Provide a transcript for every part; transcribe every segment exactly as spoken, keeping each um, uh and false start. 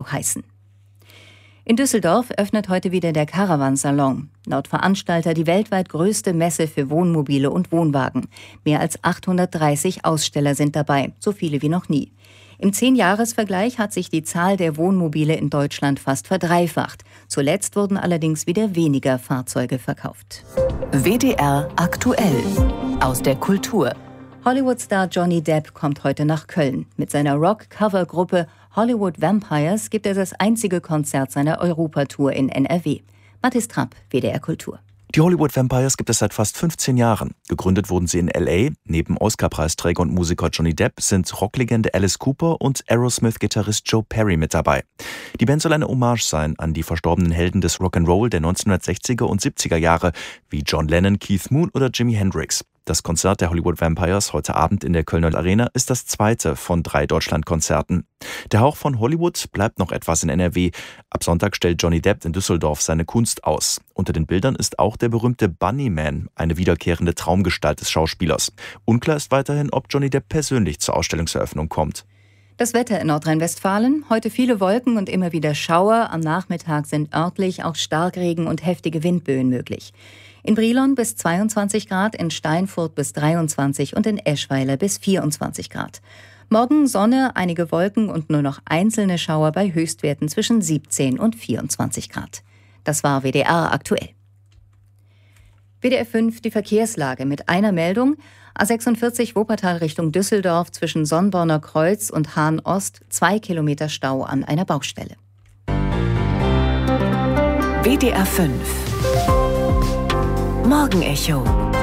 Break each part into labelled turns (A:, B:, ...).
A: heißen. In Düsseldorf öffnet heute wieder der Caravan-Salon. Laut Veranstalter die weltweit größte Messe für Wohnmobile und Wohnwagen. Mehr als achthundertdreißig Aussteller sind dabei, so viele wie noch nie. Im Zehn-Jahres-Vergleich hat sich die Zahl der Wohnmobile in Deutschland fast verdreifacht. Zuletzt wurden allerdings wieder weniger Fahrzeuge verkauft.
B: W D R aktuell aus der Kultur.
A: Hollywood-Star Johnny Depp kommt heute nach Köln. Mit seiner Rock-Cover-Gruppe Hollywood Vampires gibt er das einzige Konzert seiner Europatour in N R W. Mathis Trapp, W D R Kultur.
C: Die Hollywood Vampires gibt es seit fast fünfzehn Jahren. Gegründet wurden sie in L A. Neben Oscar-Preisträger und Musiker Johnny Depp sind Rocklegende Alice Cooper und Aerosmith-Gitarrist Joe Perry mit dabei. Die Band soll eine Hommage sein an die verstorbenen Helden des Rock'n'Roll der neunzehnhundertsechziger und siebziger Jahre, wie John Lennon, Keith Moon oder Jimi Hendrix. Das Konzert der Hollywood Vampires heute Abend in der Kölner Arena ist das zweite von drei Deutschlandkonzerten. Der Hauch von Hollywood bleibt noch etwas in N R W. Ab Sonntag stellt Johnny Depp in Düsseldorf seine Kunst aus. Unter den Bildern ist auch der berühmte Bunnyman, eine wiederkehrende Traumgestalt des Schauspielers. Unklar ist weiterhin, ob Johnny Depp persönlich zur Ausstellungseröffnung kommt.
A: Das Wetter in Nordrhein-Westfalen. Heute viele Wolken und immer wieder Schauer. Am Nachmittag sind örtlich auch Starkregen und heftige Windböen möglich. In Brilon bis zweiundzwanzig Grad, in Steinfurt bis dreiundzwanzig und in Eschweiler bis vierundzwanzig Grad. Morgen Sonne, einige Wolken und nur noch einzelne Schauer bei Höchstwerten zwischen siebzehn und vierundzwanzig Grad. Das war W D R aktuell. W D R fünf, die Verkehrslage mit einer Meldung. A sechsundvierzig Wuppertal Richtung Düsseldorf zwischen Sonnborner Kreuz und Hahn Ost, zwei Kilometer Stau an einer Baustelle.
B: W D R fünf Morgenecho.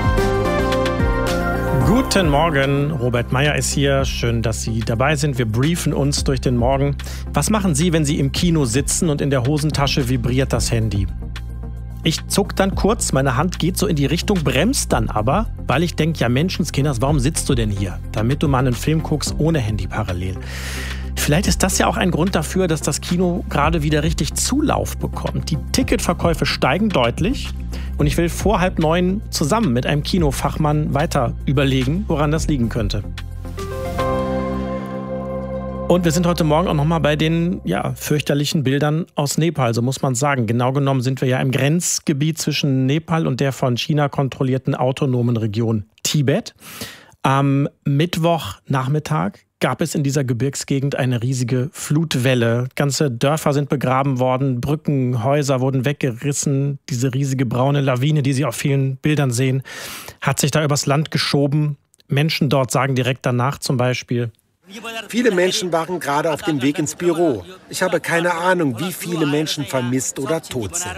D: Guten Morgen, Robert Meyer ist hier. Schön, dass Sie dabei sind. Wir briefen uns durch den Morgen. Was machen Sie, wenn Sie im Kino sitzen und in der Hosentasche vibriert das Handy? Ich zuck dann kurz, meine Hand geht so in die Richtung, bremst dann aber, weil ich denke, ja Menschenskinders, warum sitzt du denn hier? Damit du mal einen Film guckst ohne Handy parallel. Vielleicht ist das ja auch ein Grund dafür, dass das Kino gerade wieder richtig Zulauf bekommt. Die Ticketverkäufe steigen deutlich und ich will vor halb neun zusammen mit einem Kinofachmann weiter überlegen, woran das liegen könnte. Und wir sind heute Morgen auch nochmal bei den ja, fürchterlichen Bildern aus Nepal, so muss man sagen. Genau genommen sind wir ja im Grenzgebiet zwischen Nepal und der von China kontrollierten autonomen Region Tibet. Am Mittwochnachmittag gab es in dieser Gebirgsgegend eine riesige Flutwelle. Ganze Dörfer sind begraben worden, Brücken, Häuser wurden weggerissen. Diese riesige braune Lawine, die Sie auf vielen Bildern sehen, hat sich da übers Land geschoben. Menschen dort sagen direkt danach zum Beispiel:
E: Viele Menschen waren gerade auf dem Weg ins Büro. Ich habe keine Ahnung, wie viele Menschen vermisst oder tot sind.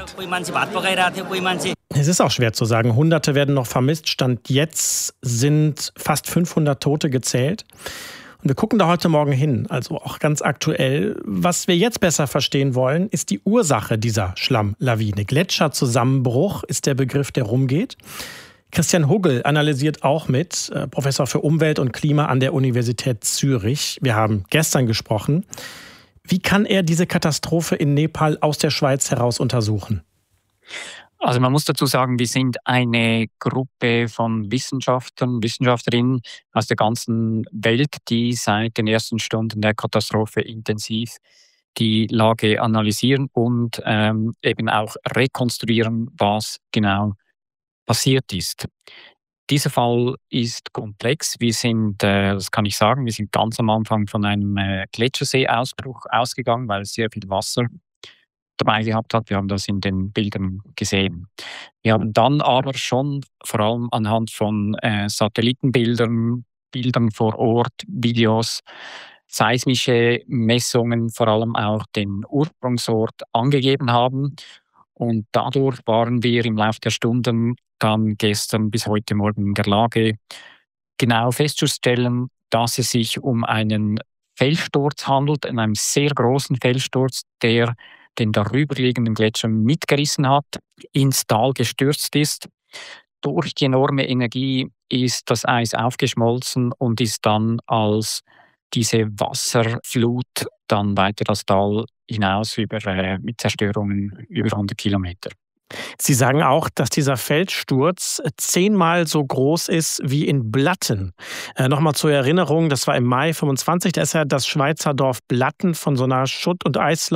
D: Es ist auch schwer zu sagen. Hunderte werden noch vermisst. Stand jetzt sind fast fünfhundert Tote gezählt. Und wir gucken da heute Morgen hin, also auch ganz aktuell. Was wir jetzt besser verstehen wollen, ist die Ursache dieser Schlammlawine. Gletscherzusammenbruch ist der Begriff, der rumgeht. Christian Huggel analysiert auch mit, äh, Professor für Umwelt und Klima an der Universität Zürich. Wir haben gestern gesprochen. Wie kann er diese Katastrophe in Nepal aus der Schweiz heraus untersuchen?
F: Also man muss dazu sagen, wir sind eine Gruppe von Wissenschaftlern, Wissenschaftlerinnen aus der ganzen Welt, die seit den ersten Stunden der Katastrophe intensiv die Lage analysieren und ähm, eben auch rekonstruieren, was genau passiert ist. Dieser Fall ist komplex. Wir sind, äh, das kann ich sagen, wir sind ganz am Anfang von einem äh, Gletscherseeausbruch ausgegangen, weil es sehr viel Wasser dabei gehabt hat. Wir haben das in den Bildern gesehen. Wir haben dann aber schon vor allem anhand von äh, Satellitenbildern, Bildern vor Ort, Videos, seismische Messungen, vor allem auch den Ursprungsort angegeben haben. Und dadurch waren wir im Laufe der Stunden dann gestern bis heute Morgen in der Lage, genau festzustellen, dass es sich um einen Felssturz handelt, in einem sehr großen Felssturz, der den darüberliegenden Gletscher mitgerissen hat, ins Tal gestürzt ist. Durch die enorme Energie ist das Eis aufgeschmolzen und ist dann als diese Wasserflut dann weiter das Tal hinaus über, äh, mit Zerstörungen über hundert Kilometer.
D: Sie sagen auch, dass dieser Felssturz zehnmal so groß ist wie in Blatten. Äh, Nochmal zur Erinnerung, das war im Mai fünfundzwanzig, da ist ja das Schweizer Dorf Blatten von so einer Schutt- und Eis